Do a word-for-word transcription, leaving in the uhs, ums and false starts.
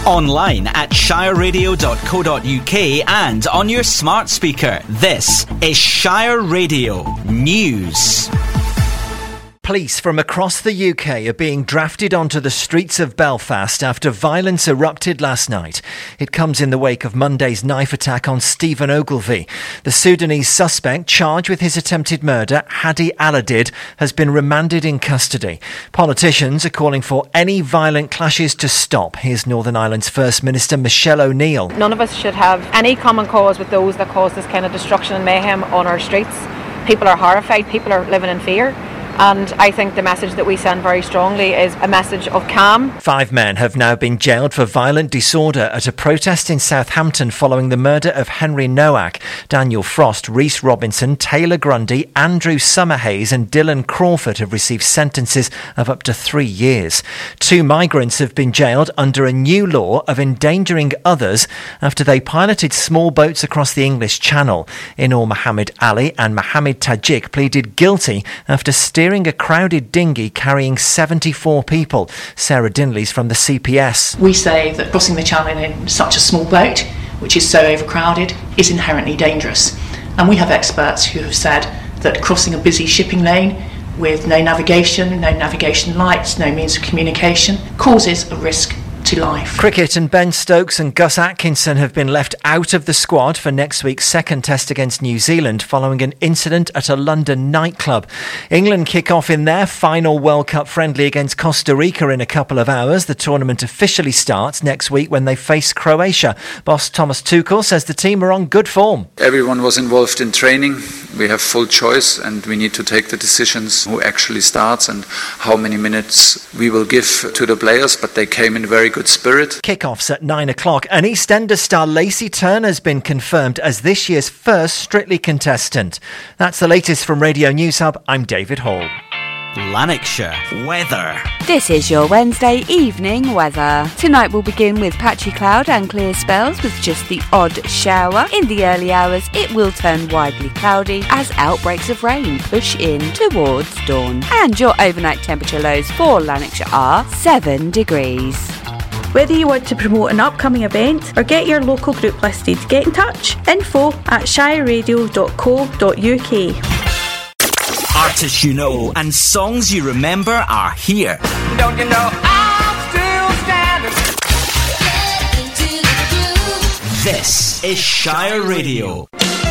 Online at shire radio dot co dot uk and on your smart speaker. This is Shire Radio News. Police from across the U K are being drafted onto the streets of Belfast after violence erupted last night. It comes in the wake of Monday's knife attack on Stephen Ogilvie. The Sudanese suspect charged with his attempted murder, Hadi Aladid, has been remanded in custody. Politicians are calling for any violent clashes to stop. Here's Northern Ireland's First Minister Michelle O'Neill. None of us should have any common cause with those that cause this kind of destruction and mayhem on our streets. People are horrified, people are living in fear. And I think the message that we send very strongly is a message of calm. Five men have now been jailed for violent disorder at a protest in Southampton following the murder of Henry Nowak. Daniel Frost, Rhys Robinson, Taylor Grundy, Andrew Summerhays and Dylan Crawford have received sentences of up to three years. Two migrants have been jailed under a new law of endangering others after they piloted small boats across the English Channel. Inor Mohammed Ali and Mohammed Tajik pleaded guilty after steering a crowded dinghy carrying seventy-four people. Sarah Dinley's from the C P S. We say that crossing the channel in such a small boat, which is so overcrowded, is inherently dangerous. And we have experts who have said that crossing a busy shipping lane with no navigation, no navigation lights, no means of communication, causes a risk to life. Cricket, and Ben Stokes and Gus Atkinson have been left out of the squad for next week's second test against New Zealand following an incident at a London nightclub. England kick off in their final World Cup friendly against Costa Rica in a couple of hours. The tournament officially starts next week when they face Croatia. Boss Thomas Tuchel says the team are on good form. Everyone was involved in training. We have full choice and we need to take the decisions who actually starts and how many minutes we will give to the players, but they came in very good spirit. Kick-offs at nine o'clock. And EastEnders star Lacey Turner has been confirmed as this year's first Strictly contestant. That's the latest from Radio News Hub. I'm David Hall. Lanarkshire weather. This is your Wednesday evening weather. Tonight will begin with patchy cloud and clear spells with just the odd shower. In the early hours it will turn widely cloudy as outbreaks of rain push in towards dawn. And your overnight temperature lows for Lanarkshire are seven degrees. Whether you want to promote an upcoming event or get your local group listed, get in touch. Info at shire radio dot co dot uk. Artists you know and songs you remember are here. Don't you know I'm still standing? This is Shire Radio.